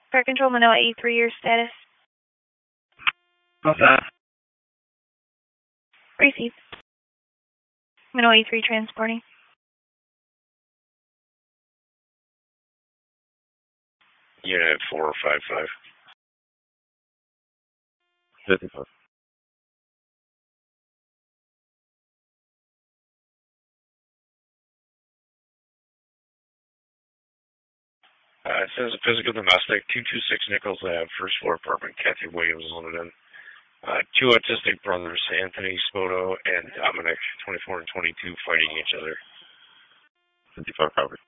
Fire Control, Manoa 83, your status? What's that? Receive. Manoa 83 transporting. Unit 455. 55. It says a physical domestic, 226 Nichols Ave, first floor apartment, Kathy Williams Limited. Two autistic brothers, Anthony Spoto and Dominic, 24 and 22, fighting each other. 55 copy.